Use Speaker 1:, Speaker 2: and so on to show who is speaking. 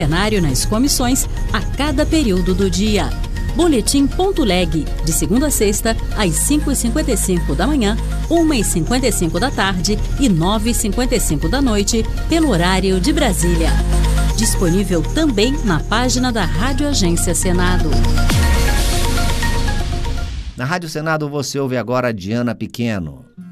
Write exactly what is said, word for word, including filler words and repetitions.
Speaker 1: cenário nas comissões a cada período do dia. Boletim.leg, de segunda a sexta, às cinco e cinquenta e cinco da manhã, uma e cinquenta e cinco da tarde e nove e cinquenta e cinco da noite, pelo horário de Brasília. Disponível também na página da Rádio Agência Senado.
Speaker 2: Na Rádio Senado você ouve agora a Diana Pequeno.